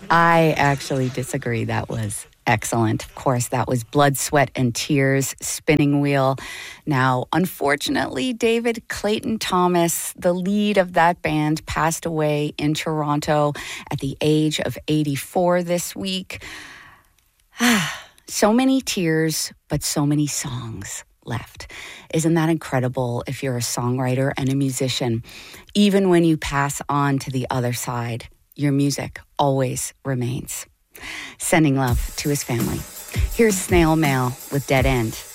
I actually disagree. That was excellent. Of course, that was Blood, Sweat, and Tears, Spinning Wheel. Now, unfortunately, David Clayton Thomas, the lead of that band, passed away in Toronto at the age of 84 this week. So many tears, but so many songs left. Isn't that incredible if you're a songwriter and a musician? Even when you pass on to the other side, your music always remains. Sending love to his family. Here's Snail Mail with Dead End.